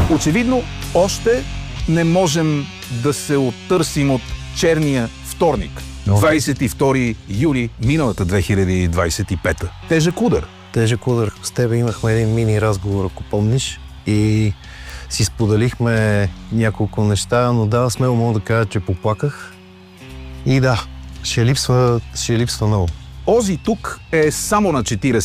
Очевидно, още не можем да се оттърсим от черния вторник. 22 юли миналата 2025. Тежък удар. Тежък удар. С тебе имахме един мини разговор, ако помниш, и си споделихме няколко неща, но да, смело мога да кажа, че поплаках. И да, ще липсва много. Ози тук е само на 40